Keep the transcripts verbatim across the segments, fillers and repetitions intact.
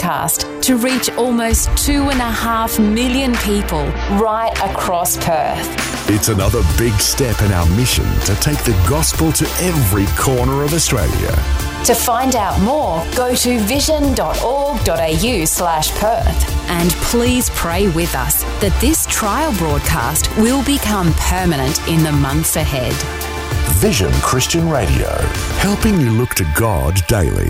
broadcast to reach almost two and a half million people right across Perth. It's another big step in our mission to take the gospel to every corner of Australia. To find out more, go to vision.org.au slash Perth. And please pray with us that this trial broadcast will become permanent in the months ahead. Vision Christian Radio, helping you look to God daily.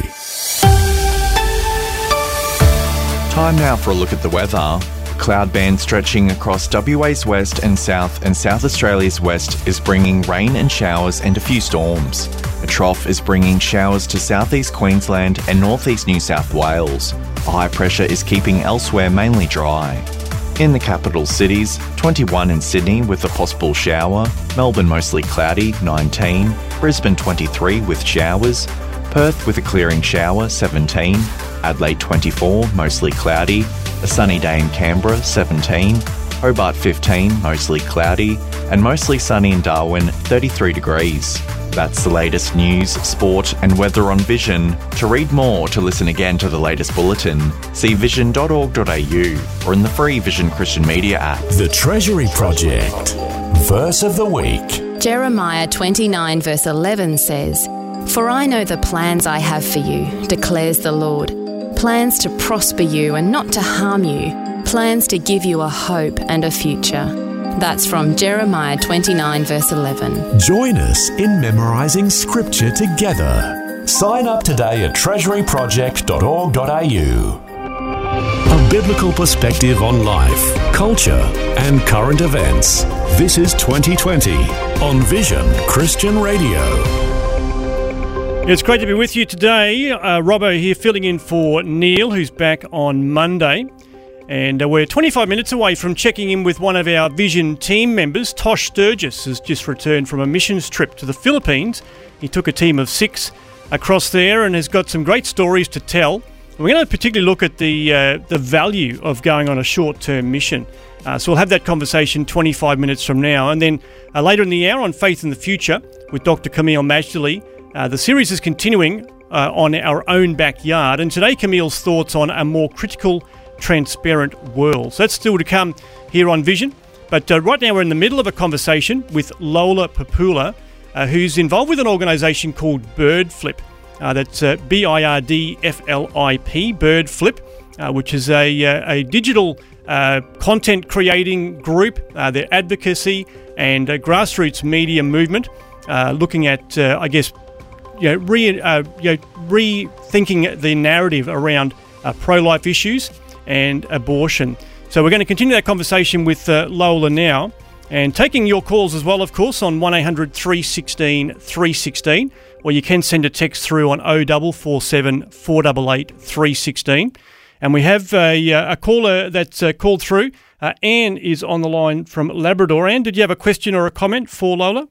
Time now for a look at the weather. A cloud band stretching across W A's west and south and South Australia's west is bringing rain and showers and a few storms. A trough is bringing showers to southeast Queensland and northeast New South Wales. A high pressure is keeping elsewhere mainly dry. In the capital cities, twenty-one in Sydney with a possible shower, Melbourne mostly cloudy, nineteen, Brisbane twenty-three with showers, Perth with a clearing shower, seventeen, Adelaide twenty-four, mostly cloudy, a sunny day in Canberra, seventeen, Hobart fifteen, mostly cloudy, and mostly sunny in Darwin, thirty-three degrees. That's the latest news, sport and weather on Vision. To read more, to listen again to the latest bulletin, see vision dot org dot a u or in the free Vision Christian Media app. The Treasury Project. Verse of the Week. Jeremiah twenty-nine verse eleven says, "For I know the plans I have for you, declares the Lord, plans to prosper you and not to harm you, plans to give you a hope and a future." That's from Jeremiah twenty-nine verse eleven. Join us in memorising Scripture together. Sign up today at treasury project dot org dot a u. A biblical perspective on life, culture and current events. This is twenty twenty on Vision Christian Radio. It's great to be with you today. Uh, Robbo here filling in for Neil, who's back on Monday. And uh, we're twenty-five minutes away from checking in with one of our Vision team members. Tosh Sturgis has just returned from a missions trip to the Philippines. He took a team of six across there and has got some great stories to tell. We're going to particularly look at the uh, the value of going on a short-term mission. Uh, so we'll have that conversation twenty-five minutes from now. And then uh, later in the hour on Faith in the Future with Doctor Camille Majdali. Uh, the series is continuing uh, on our own backyard. And today Camille's thoughts on a more critical, transparent world. So that's still to come here on Vision. But uh, right now we're in the middle of a conversation with Lola Papula, uh, who's involved with an organisation called Birdflip. Uh, that's uh, B I R D F L I P, Birdflip, uh, which is a, uh, a digital uh, content creating group, uh, their advocacy and uh, grassroots media movement, uh, looking at, uh, I guess, you know, re, uh, you know, rethinking the narrative around uh, pro-life issues and abortion. So we're going to continue that conversation with uh, Lola now, and taking your calls as well, of course, on one eight hundred three one six three one six, or you can send a text through on oh four four seven, four eight eight, three one six. And we have a, a caller that's uh, called through. Uh, Anne is on the line from Labrador. Anne, did you have a question or a comment for Lola?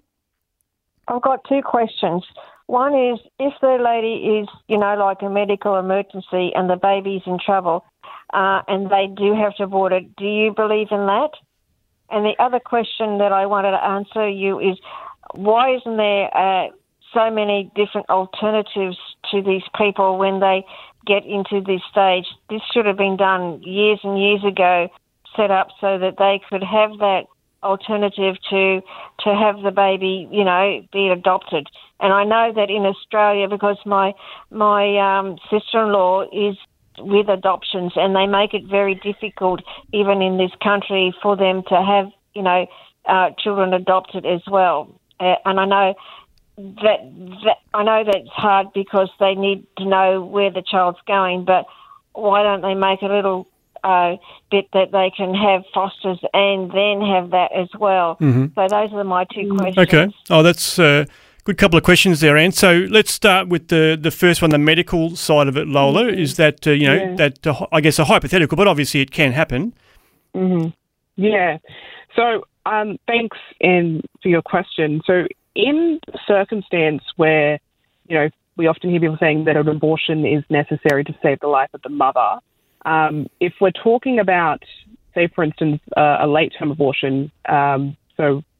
I've got two questions. One is, if the lady is, you know, like a medical emergency and the baby's in trouble, uh, and they do have to abort it, do you believe in that? And the other question that I wanted to answer you is, why isn't there uh, so many different alternatives to these people when they get into this stage? This should have been done years and years ago, set up so that they could have that alternative to to have the baby, you know, be adopted. And I know that in Australia, because my my um, sister-in-law is with adoptions, and they make it very difficult, even in this country, for them to have, you know, uh, children adopted as well. Uh, and I know that, that I know that's hard because they need to know where the child's going. But why don't they make a little uh, bit that they can have fosters and then have that as well? Mm-hmm. So those are my two questions. Okay. Oh, that's a good couple of questions there, Anne. So let's start with the, the first one, the medical side of it, Lola. Mm-hmm. Is that, uh, you know, yeah. that uh, I guess a hypothetical, but obviously it can happen. Mm-hmm. Yeah. So um, thanks, Anne, for your question. So in a circumstance where, you know, we often hear people saying that an abortion is necessary to save the life of the mother, um, if we're talking about, say, for instance, uh, a late-term abortion, um, so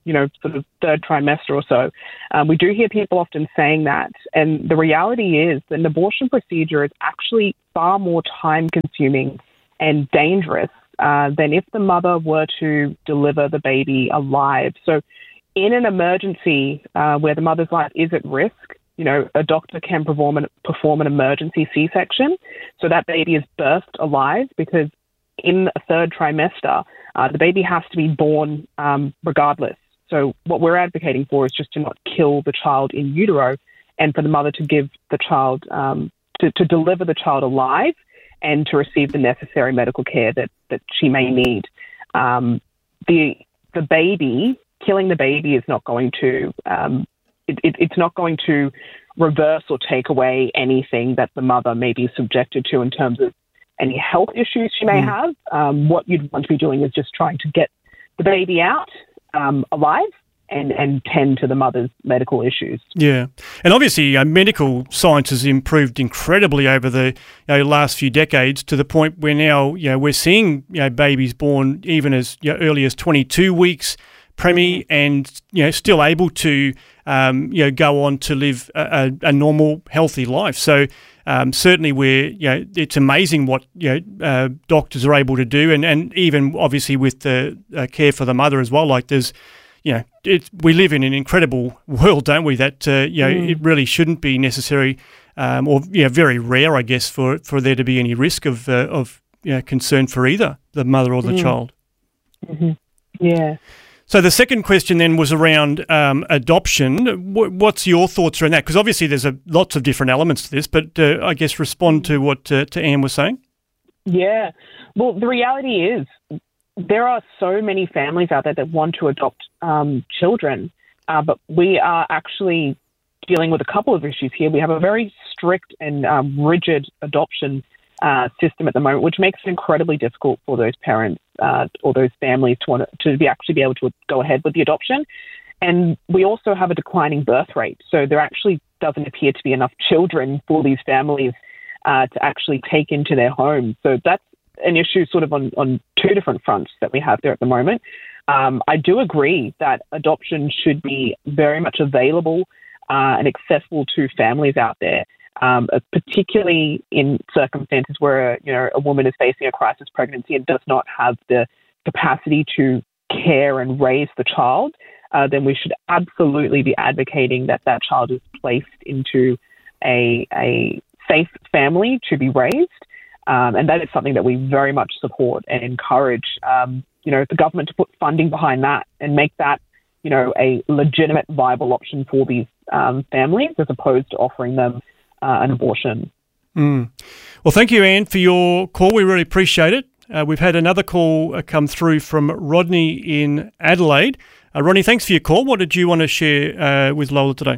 you know, sort of third trimester or so. Um, we do hear people often saying that. And the reality is that an abortion procedure is actually far more time-consuming and dangerous uh, than if the mother were to deliver the baby alive. So in an emergency uh, where the mother's life is at risk, you know, a doctor can perform an, perform an emergency C-section. So that baby is birthed alive, because in a third trimester, uh, the baby has to be born um, regardless. So what we're advocating for is just to not kill the child in utero, and for the mother to give the child, um, to, to deliver the child alive and to receive the necessary medical care that, that she may need. Um, the the baby, killing the baby is not going to, um, it, it, it's not going to reverse or take away anything that the mother may be subjected to in terms of any health issues she may mm. have. Um, what you'd want to be doing is just trying to get the baby out um, alive and, and tend to the mother's medical issues. Yeah. And obviously uh, medical science has improved incredibly over the you know, last few decades, to the point where now you know, we're seeing you know, babies born even as you know, early as twenty-two weeks preemie, and you know still able to um, you know go on to live a, a, a normal, healthy life. So um, certainly, we're you know it's amazing what you know uh, doctors are able to do, and, and even obviously with the uh, care for the mother as well. Like there's you know it's, we live in an incredible world, don't we? That uh, you know mm. it really shouldn't be necessary, um, or you know very rare, I guess, for for there to be any risk of uh, of you know, concern for either the mother or the mm. child. Mm-hmm. Yeah. So the second question then was around um, adoption. What's your thoughts around that? Because obviously there's a, lots of different elements to this, but uh, I guess respond to what uh, to Anne was saying. Yeah. Well, the reality is there are so many families out there that want to adopt um, children, uh, but we are actually dealing with a couple of issues here. We have a very strict and um, rigid adoption uh, system at the moment, which makes it incredibly difficult for those parents uh, or those families to want to, to be actually be able to go ahead with the adoption. And we also have a declining birth rate. So there actually doesn't appear to be enough children for these families uh, to actually take into their homes. So that's an issue sort of on, on two different fronts that we have there at the moment. Um, I do agree that adoption should be very much available uh, and accessible to families out there, um, particularly in circumstances where you know a woman is facing a crisis pregnancy and does not have the capacity to care and raise the child. Uh, then we should absolutely be advocating that that child is placed into a, a safe family to be raised. Um, and that is something that we very much support and encourage, um, you know, the government to put funding behind that and make that, you know, a legitimate, viable option for these um, families as opposed to offering them uh, an abortion. Mm. Well, thank you, Anne, for your call. We really appreciate it. Uh, we've had another call uh, come through from Rodney in Adelaide. Uh, Rodney, thanks for your call. What did you want to share uh, with Lola today?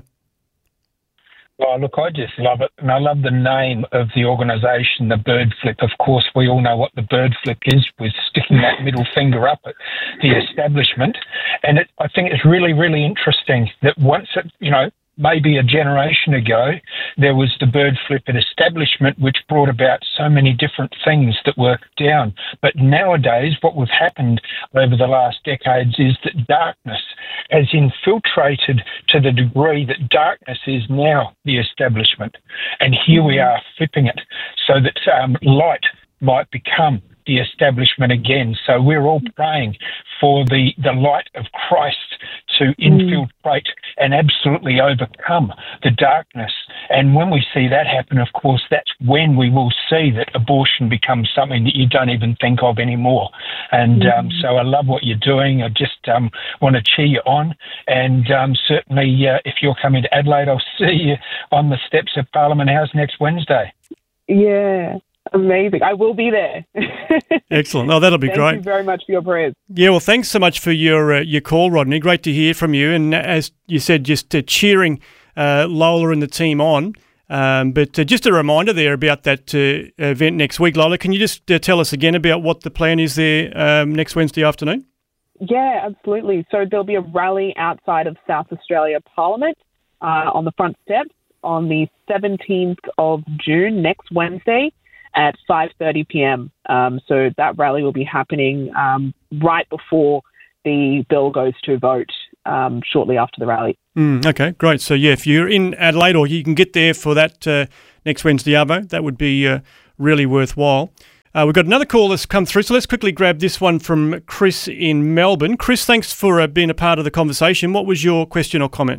Oh, look, I just love it. And I love the name of the organisation, the Bird Flip. Of course, we all know what the Bird Flip is, with sticking that middle finger up at the establishment. And it, I think it's really, really interesting that once it, you know, maybe a generation ago, there was the Bird Flip at establishment, which brought about so many different things that were down. But nowadays, what we've happened over the last decades is that darkness has infiltrated to the degree that darkness is now the establishment. And here we are flipping it so that um, light might become the establishment again. So we're all praying for the, the light of Christ to infiltrate and absolutely overcome the darkness. And when we see that happen, of course, that's when we will see that abortion becomes something that you don't even think of anymore. And mm. um, so I love what you're doing. I just um, want to cheer you on. And um, certainly uh, if you're coming to Adelaide, I'll see you on the steps of Parliament House next Wednesday. Yeah. Amazing. I will be there. Excellent. Oh, that'll be Thank great. Thank you very much for your prayers. Yeah, well, thanks so much for your uh, your call, Rodney. Great to hear from you. And as you said, just uh, cheering uh, Lola and the team on. Um, but uh, just a reminder there about that uh, event next week. Lola, can you just uh, tell us again about what the plan is there um, next Wednesday afternoon? Yeah, absolutely. So there'll be a rally outside of South Australia Parliament uh, on the front steps on the seventeenth of June, next Wednesday, at five thirty p.m. Um, so that rally will be happening um, right before the bill goes to vote um, shortly after the rally. Mm, okay, great. So, yeah, if you're in Adelaide or you can get there for that uh, next Wednesday Arvo, that would be uh, really worthwhile. Uh, we've got another call that's come through, so let's quickly grab this one from Chris in Melbourne. Chris, thanks for uh, being a part of the conversation. What was your question or comment?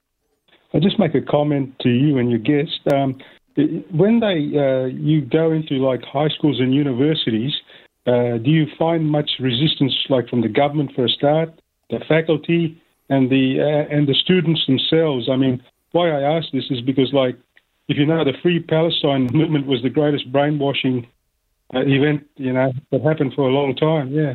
I'll just make a comment to you and your guest. Um, when they uh, you go into like high schools and universities, uh, do you find much resistance, like from the government for a start, the faculty, and the uh, and the students themselves? I mean, why I ask this is because, like, if you know, the Free Palestine movement was the greatest brainwashing uh, event, you know, that happened for a long time. Yeah.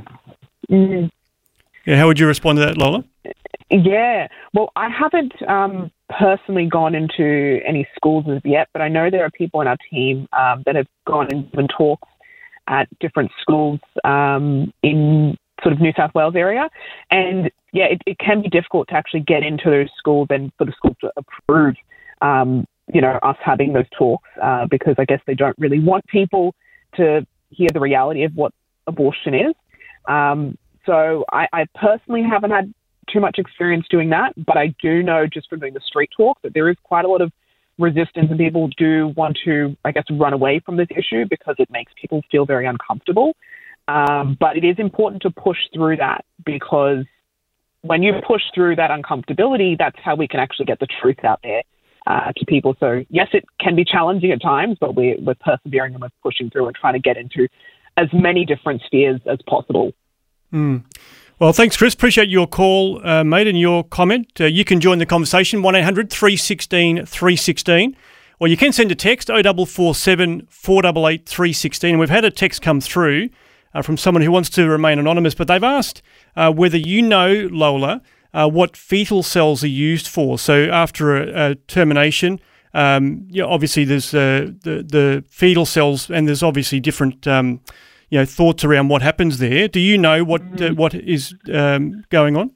Mm. Yeah. How would you respond to that, Lola? Yeah. Well, I haven't um, personally gone into any schools as yet, but I know there are people in our team um, that have gone and given talks at different schools um, in sort of New South Wales area. And yeah, it, it can be difficult to actually get into those schools and for the school to approve, um, you know, us having those talks uh, because I guess they don't really want people to hear the reality of what abortion is. Um, so I, I personally haven't had too much experience doing that, but I do know just from doing the street talk that there is quite a lot of resistance and people do want to, I guess, run away from this issue because it makes people feel very uncomfortable. Um, but it is important to push through that because when you push through that uncomfortability, that's how we can actually get the truth out there uh, to people. So yes, it can be challenging at times, but we're, we're persevering and we're pushing through and trying to get into as many different spheres as possible. Mm. Well, thanks, Chris. Appreciate your call, uh, mate, and your comment. Uh, you can join the conversation, one eight hundred three one six three one six, or you can send a text, oh four four seven, four eight eight, three one six. And we've had a text come through uh, from someone who wants to remain anonymous, but they've asked uh, whether you know, Lola, uh, what fetal cells are used for. So after a, a termination, um, yeah, obviously there's uh, the, the fetal cells, and there's obviously different um, you know, thoughts around what happens there. Do you know what uh, what is um, going on?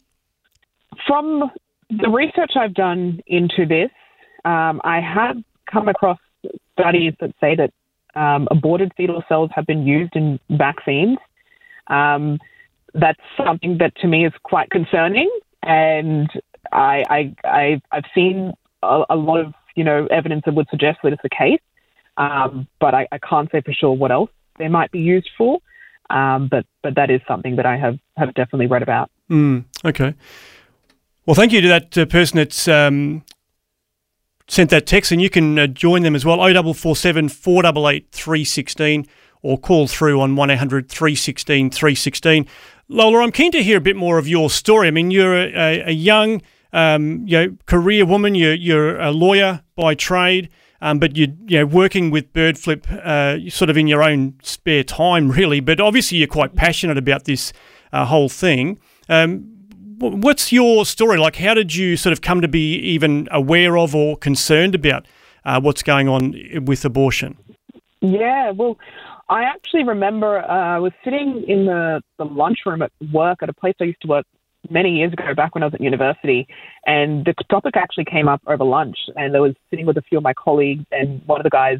From the research I've done into this, um, I have come across studies that say that um, aborted fetal cells have been used in vaccines. Um, that's something that to me is quite concerning, and I, I, I, I've seen a, a lot of you know evidence that would suggest that it's the case, um, but I, I can't say for sure what else they might be used for. Um, but but that is something that I have, have definitely read about. Mm, okay. Well, thank you to that uh, person that's um, sent that text, and you can uh, join them as well, oh four four seven, four eight eight, three one six, or call through on one eight hundred three one six, three one six. Lola, I'm keen to hear a bit more of your story. I mean, you're a, a young um, you know, career woman, you're, you're a lawyer by trade, Um, but you're you know, working with BirdFlip uh, sort of in your own spare time, really. But obviously you're quite passionate about this uh, whole thing. Um, what's your story? Like, how did you sort of come to be even aware of or concerned about uh, what's going on with abortion? Yeah, well, I actually remember uh, I was sitting in the, the lunchroom at work at a place I used to work many years ago, back when I was at university, and the topic actually came up over lunch, and I was sitting with a few of my colleagues, and one of the guys,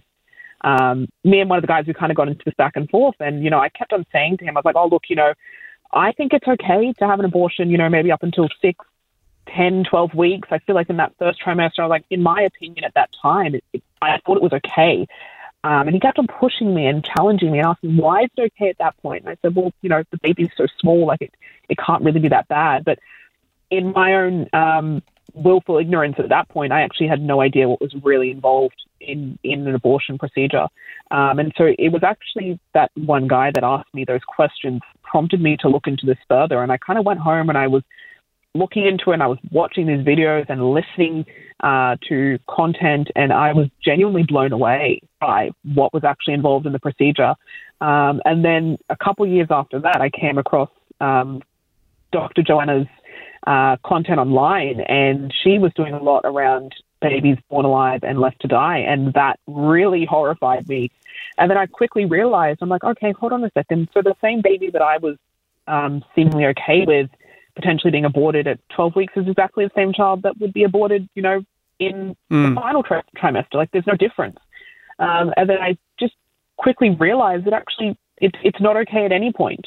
um, me and one of the guys, we kind of got into this back and forth, and, you know, I kept on saying to him, I was like, oh, look, you know, I think it's okay to have an abortion, you know, maybe up until six, ten, twelve weeks. I feel like in that first trimester, I was like, in my opinion at that time, it, it, I thought it was okay. Um, and he kept on pushing me and challenging me and asking, why is it okay at that point? And I said, well, you know, the baby's so small, like it, it can't really be that bad. But in my own um, willful ignorance at that point, I actually had no idea what was really involved in, in an abortion procedure. Um, and so it was actually that one guy that asked me those questions prompted me to look into this further. And I kind of went home and I was looking into it, and I was watching these videos and listening uh, to content, and I was genuinely blown away by what was actually involved in the procedure. Um, and then a couple of years after that, I came across um, Doctor Joanna's uh, content online, and she was doing a lot around babies born alive and left to die, and that really horrified me. And then I quickly realized, I'm like, okay, hold on a second. So the same baby that I was um, seemingly okay with potentially being aborted at twelve weeks is exactly the same child that would be aborted, you know, in mm. the final tri- trimester. Like, there's no difference. Um, and then I just quickly realized that actually it, it's not okay at any point.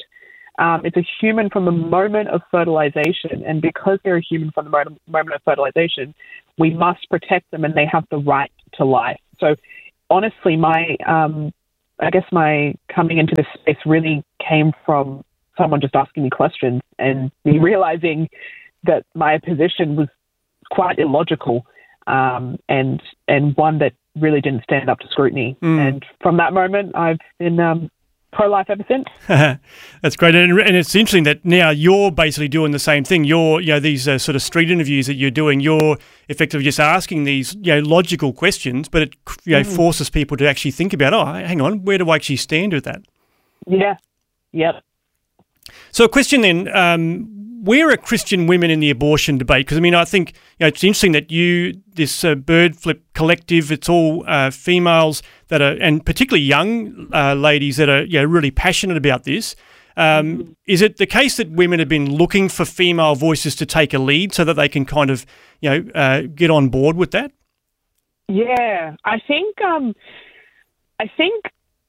Um, it's a human from the moment of fertilization. And because they're a human from the moment, moment of fertilization, we must protect them and they have the right to life. So honestly, my, um, I guess my coming into this space really came from someone just asking me questions and me realizing that my position was quite illogical, um, and, and one that really didn't stand up to scrutiny. Mm. And from that moment, I've been, um, pro-life ever since. That's great. And, and it's interesting that now you're basically doing the same thing. You're, you know, these uh, sort of street interviews that you're doing, you're effectively just asking these, you know, logical questions, but it, you know, mm. forces people to actually think about, oh, hang on, where do I actually stand with that? Yeah. Yep. So a question then, um, where are Christian women in the abortion debate? Because, I mean, I think, you know, it's interesting that you, this uh, Bird Flip collective, it's all uh, females that are, and particularly young uh, ladies that are, you know, really passionate about this. Um, mm-hmm. Is it the case that women have been looking for female voices to take a lead so that they can kind of, you know, uh, get on board with that? Yeah, I think, um, I think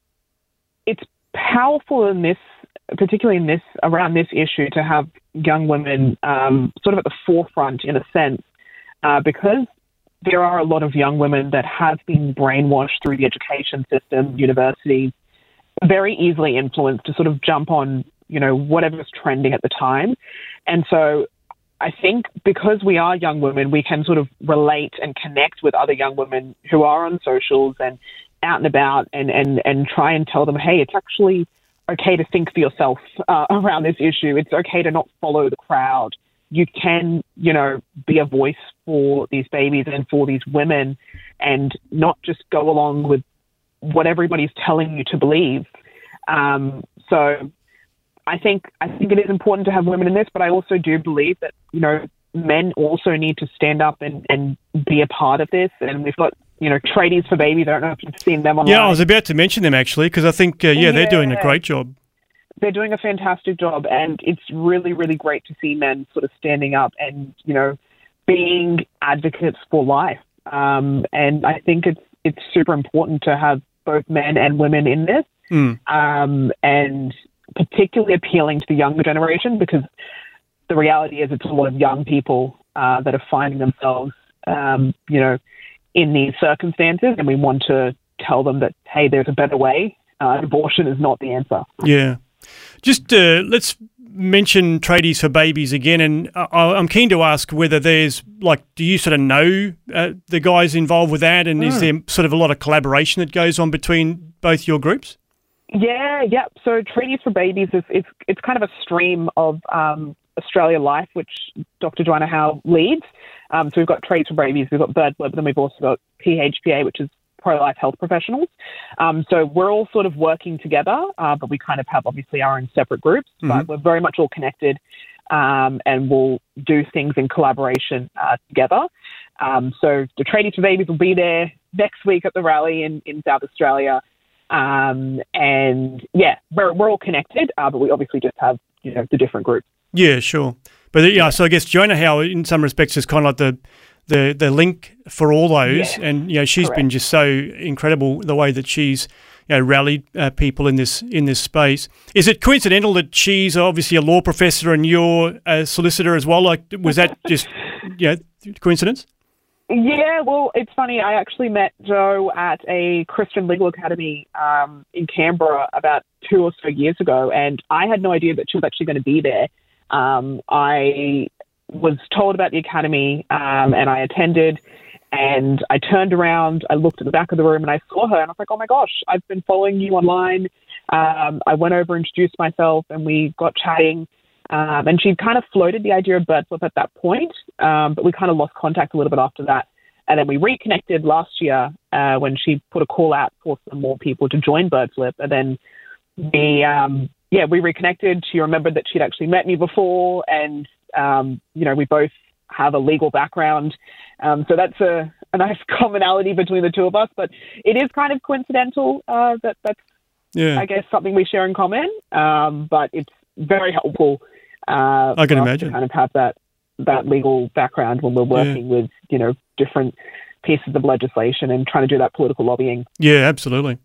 it's powerful in this, particularly in this, around this issue, to have young women um, sort of at the forefront in a sense, uh, because there are a lot of young women that have been brainwashed through the education system, universities, very easily influenced to sort of jump on, you know, whatever's trending at the time. And so I think because we are young women, we can sort of relate and connect with other young women who are on socials and out and about, and, and, and try and tell them, hey, it's actually okay to think for yourself uh, around this issue. It's okay to not follow the crowd. You can, you know, be a voice for these babies and for these women, and not just go along with what everybody's telling you to believe. Um, so I think I think it is important to have women in this, but I also do believe that, you know, men also need to stand up and, and be a part of this. And we've got, you know, Tradies for Babies. I don't know if you've seen them online. Yeah, I was about to mention them actually, because I think, uh, yeah, yeah, they're doing a great job. They're doing a fantastic job, and it's really, really great to see men sort of standing up and, you know, being advocates for life. Um, and I think it's it's super important to have both men and women in this, mm. um, and particularly appealing to the younger generation, because the reality is it's a lot of young people uh, that are finding themselves, um, you know, in these circumstances, and we want to tell them that, hey, there's a better way. Uh, abortion is not the answer. Yeah. Just uh, let's mention Tradies for Babies again, and I- I'm keen to ask whether there's, like, do you sort of know uh, the guys involved with that, and mm. is there sort of a lot of collaboration that goes on between both your groups? Yeah, yeah. So Tradies for Babies is it's it's kind of a stream of um, Australia Life, which Doctor Joanna Howe leads. Um, so we've got Tradies for Babies, we've got Bird Flip, then we've also got P H P A, which is pro-life health professionals. Um, so we're all sort of working together, uh, but we kind of have obviously our own separate groups, mm-hmm. but we're very much all connected, um, and we'll do things in collaboration uh, together. Um, so the Tradies for Babies will be there next week at the rally in, in South Australia. Um, and yeah, we're, we're all connected, uh, but we obviously just have, you know, the different groups. Yeah, sure. But yeah, so I guess Joanna Howe, in some respects, is kind of like the the the link for all those, yeah, and you know, she's correct. Been just so incredible the way that she's, you know, rallied uh, people in this in this space. Is it coincidental that she's obviously a law professor and you're a solicitor as well? Like, was that just, you know, coincidence? Yeah, well, it's funny. I actually met Jo at a Christian Legal Academy um, in Canberra about two or so years ago, and I had no idea that she was actually going to be there. Um, I was told about the academy, um, and I attended, and I turned around, I looked at the back of the room, and I saw her, and I was like, oh my gosh, I've been following you online. Um, I went over, introduced myself, and we got chatting. Um, and she kind of floated the idea of Bird Flip at that point, um, but we kind of lost contact a little bit after that. And then we reconnected last year uh, when she put a call out for some more people to join Bird Flip. And then we, um, yeah, we reconnected. She remembered that she'd actually met me before, and um, you know, we both have a legal background, um, so that's a, a nice commonality between the two of us. But it is kind of coincidental uh, that that's, yeah, I guess, something we share in common. Um, but it's very helpful. Uh, I can imagine to kind of have that that legal background when we're working yeah. with, you know, different pieces of legislation and trying to do that political lobbying. Yeah, absolutely.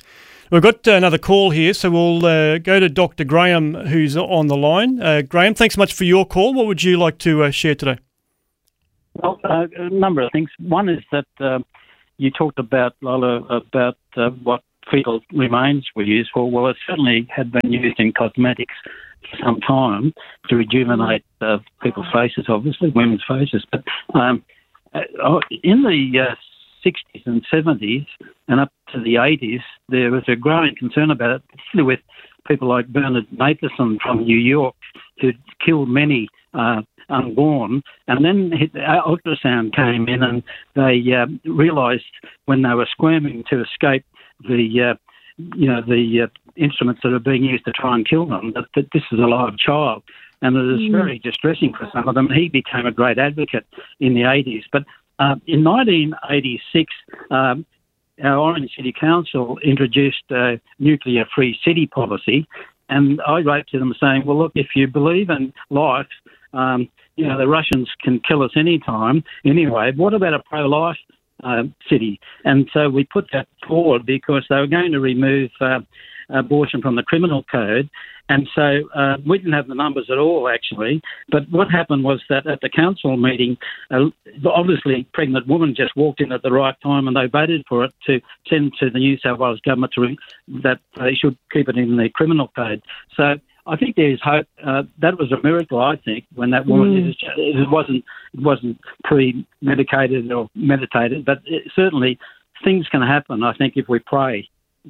We've got uh, another call here, so we'll uh, go to Doctor Graham, who's on the line. Uh, Graham, thanks so much for your call. What would you like to uh, share today? Well, uh, a number of things. One is that uh, you talked about, Lola, about uh, what fetal remains were used for. Well, it certainly had been used in cosmetics for some time to rejuvenate uh, people's faces, obviously, women's faces. But um, uh, in the uh, sixties and seventies and up to the eighties, there was a growing concern about it, particularly with people like Bernard Nathanson from New York, who'd killed many uh, unborn. And then ultrasound came in, and they uh, realised when they were squirming to escape the, uh, you know, the uh, instruments that are being used to try and kill them, that, that this is a live child. And it was mm. very distressing for some of them. He became a great advocate in the eighties. But uh, in nineteen eighty-six, um, our Orange City Council introduced a nuclear-free city policy, and I wrote to them saying, well, look, if you believe in life, um, you know, the Russians can kill us anytime anyway. What about a pro-life uh, city? And so we put that forward because they were going to remove uh, abortion from the criminal code. And so uh, we didn't have the numbers at all, actually. But what happened was that at the council meeting, uh, obviously pregnant women just walked in at the right time, and they voted for it to send to the New South Wales government to re- that they should keep it in the criminal code. So I think there's hope. Uh, that was a miracle, I think, when that woman, mm. it, it wasn't it wasn't pre-medicated or meditated, but it, certainly things can happen, I think, if we pray.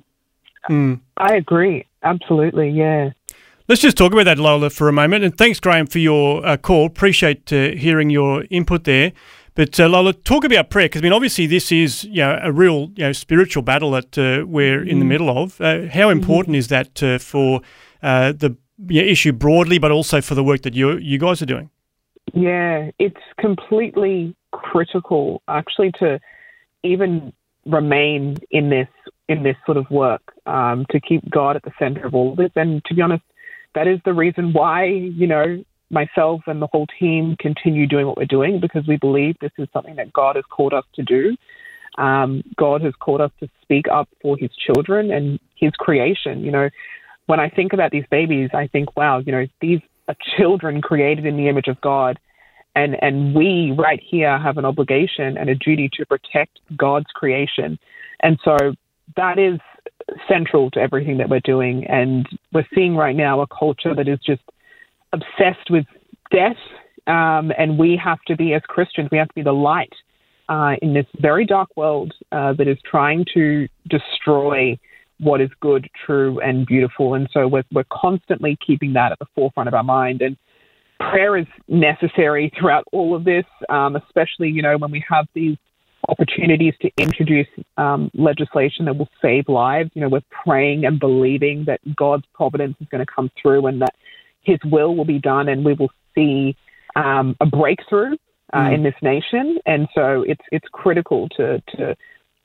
Mm. I agree. Absolutely, yeah. Let's just talk about that, Lola, for a moment. And thanks, Graham, for your uh, call. Appreciate uh, hearing your input there. But uh, Lola, talk about prayer, because I mean, obviously, this is you know a real you know spiritual battle that uh, we're mm. in the middle of. Uh, how important mm. is that uh, for uh, the you know, issue broadly, but also for the work that you you guys are doing? Yeah, it's completely critical, actually, to even remain in this in this sort of work, um, to keep God at the center of all of this. And to be honest, that is the reason why, you know, myself and the whole team continue doing what we're doing, because we believe this is something that God has called us to do. Um, God has called us to speak up for his children and his creation. You know, when I think about these babies, I think, wow, you know, these are children created in the image of God. And, and we right here have an obligation and a duty to protect God's creation. And so that is central to everything that we're doing. And we're seeing right now a culture that is just obsessed with death. Um, and we have to be, as Christians, we have to be the light uh, in this very dark world uh, that is trying to destroy what is good, true, and beautiful. And so we're, we're constantly keeping that at the forefront of our mind. And prayer is necessary throughout all of this, um, especially, you know, when we have these opportunities to introduce um, legislation that will save lives. You know, we're praying and believing that God's providence is going to come through and that his will will be done, and we will see um, a breakthrough uh, mm. in this nation. And so it's it's critical to, to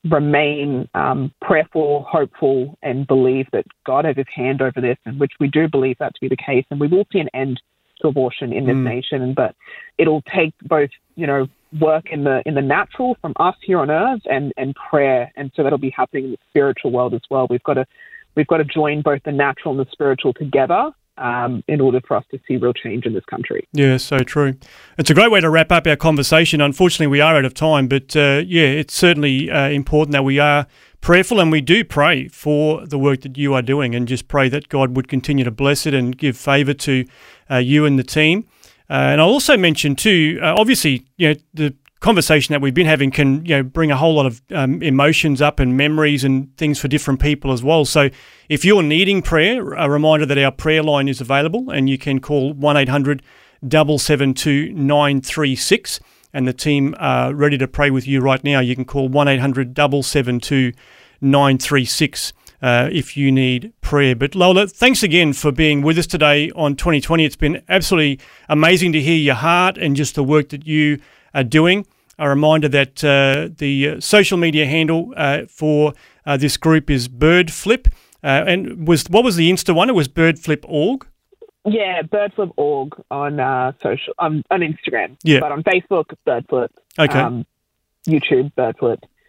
remain um, prayerful, hopeful, and believe that God has his hand over this, and which we do believe that to be the case. And we will see an end to abortion in this mm. nation, but it'll take both, you know, work in the in the natural from us here on earth and, and prayer, and so that'll be happening in the spiritual world as well. We've got to we've got to join both the natural and the spiritual together um, in order for us to see real change in this country. Yeah, so true. It's a great way to wrap up our conversation. Unfortunately, we are out of time, but uh, yeah, it's certainly uh, important that we are prayerful, and we do pray for the work that you are doing, and just pray that God would continue to bless it and give favour to uh, you and the team. Uh, and I'll also mention too, uh, obviously, you know, the conversation that we've been having can, you know, bring a whole lot of um, emotions up and memories and things for different people as well. So if you're needing prayer, a reminder that our prayer line is available, and you can call one eight hundred seven seven two nine three six, and the team are ready to pray with you right now. You can call one eight hundred seven seven two nine three six. Uh, if you need prayer. But Lola, thanks again for being with us today on twenty twenty. It's been absolutely amazing to hear your heart and just the work that you are doing. A reminder that uh, the social media handle uh, for uh, this group is BirdFlip. Uh, and was what was the Insta one? It was BirdFlip dot org? Yeah, BirdFlip dot org on uh, social um, on Instagram. Yeah. But on Facebook, BirdFlip. Okay. Um, YouTube, BirdFlip.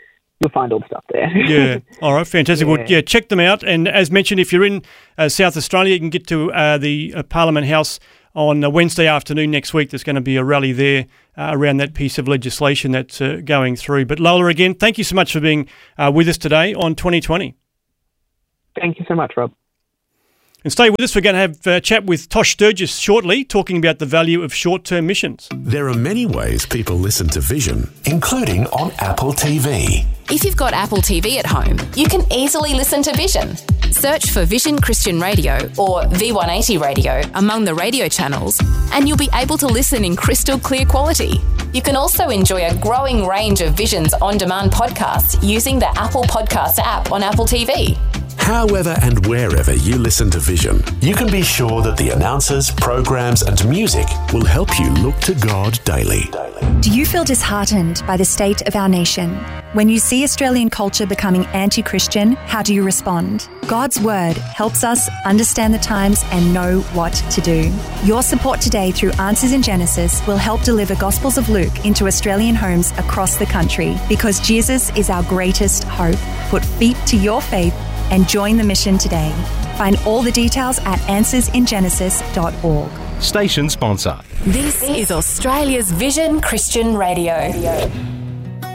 you'll find all the stuff there. Yeah. All right. Fantastic. Yeah. Well, yeah, check them out. And as mentioned, if you're in uh, South Australia, you can get to uh, the uh, Parliament House on uh, Wednesday afternoon next week. There's going to be a rally there uh, around that piece of legislation that's uh, going through. But Lola, again, thank you so much for being uh, with us today on twenty twenty. Thank you so much, Rob. And stay with us. We're going to have a chat with Tosh Sturgis shortly, talking about the value of short-term missions. There are many ways people listen to Vision, including on Apple T V. If you've got Apple T V at home, you can easily listen to Vision. Search for Vision Christian Radio or V one eighty Radio among the radio channels, and you'll be able to listen in crystal clear quality. You can also enjoy a growing range of Vision's on-demand podcasts using the Apple Podcasts app on Apple T V. However and wherever you listen to Vision, you can be sure that the announcers, programs and music will help you look to God daily. Do you feel disheartened by the state of our nation? When you see Australian culture becoming anti-Christian, how do you respond? God's Word helps us understand the times and know what to do. Your support today through Answers in Genesis will help deliver Gospels of Luke into Australian homes across the country, because Jesus is our greatest hope. Put feet to your faith and join the mission today. Find all the details at answers in genesis dot org. Station sponsor. This is Australia's Vision Christian Radio.